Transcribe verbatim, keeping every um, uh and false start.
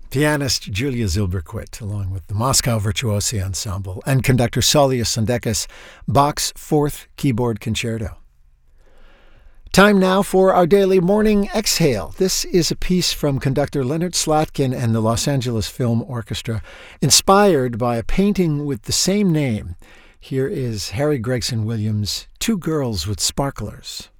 Pianist Julia Zilberquit, along with the Moscow Virtuosi Ensemble, and conductor Saulius Sondeckis, Bach's Fourth Keyboard Concerto. Time now for our daily morning exhale. This is a piece from conductor Leonard Slatkin and the Los Angeles Film Orchestra, inspired by a painting with the same name. Here is Harry Gregson Williams' Two Girls with Sparklers.